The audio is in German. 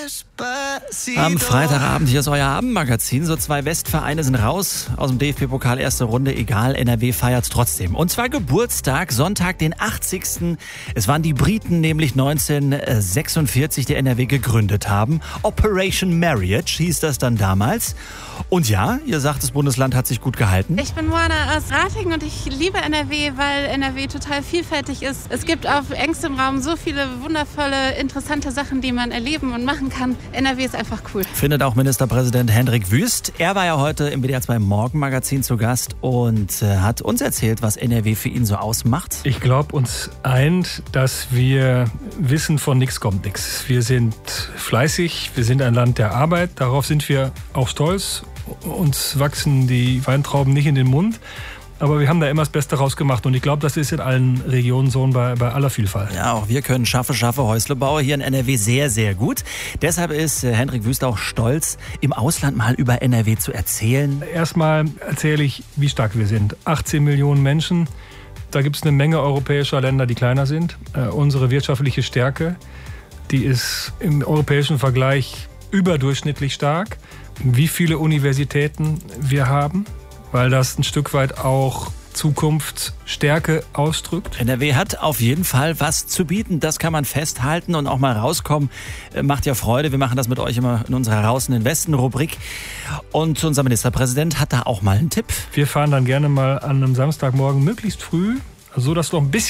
Am Freitagabend, hier ist euer Abendmagazin. So 2 Westvereine sind raus aus dem DFB-Pokal, erste Runde. Egal, NRW feiert trotzdem. Und zwar Geburtstag, Sonntag, den 80. Es waren die Briten, nämlich 1946, die NRW gegründet haben. Operation Marriage hieß das dann damals. Und ja, ihr sagt, das Bundesland hat sich gut gehalten. Ich bin Moana aus Ratingen und ich liebe NRW, weil NRW total vielfältig ist. Es gibt auf engstem Raum so viele wundervolle, interessante Sachen, die man erleben und machen kann. NRW ist einfach cool. Findet auch Ministerpräsident Hendrik Wüst. Er war ja heute im WDR 2 Morgenmagazin zu Gast und hat uns erzählt, was NRW für ihn so ausmacht. Ich glaube, uns eint, dass wir wissen, von nichts kommt nichts. Wir sind fleißig, wir sind ein Land der Arbeit, darauf sind wir auch stolz. Uns wachsen die Weintrauben nicht in den Mund. Aber wir haben da immer das Beste rausgemacht und ich glaube, das ist in allen Regionen so bei aller Vielfalt. Ja, auch wir können schaffe, Häuslebauer hier in NRW sehr, sehr gut. Deshalb ist Hendrik Wüst auch stolz, im Ausland mal über NRW zu erzählen. Erstmal erzähle ich, wie stark wir sind. 18 Millionen Menschen, da gibt es eine Menge europäischer Länder, die kleiner sind. Unsere wirtschaftliche Stärke, die ist im europäischen Vergleich überdurchschnittlich stark. Wie viele Universitäten wir haben, weil das ein Stück weit auch Zukunftsstärke ausdrückt. NRW hat auf jeden Fall was zu bieten, das kann man festhalten und auch mal rauskommen. Macht ja Freude, wir machen das mit euch immer in unserer Raus in den Westen-Rubrik. Und unser Ministerpräsident hat da auch mal einen Tipp. Wir fahren dann gerne mal an einem Samstagmorgen möglichst früh, so dass noch ein bisschen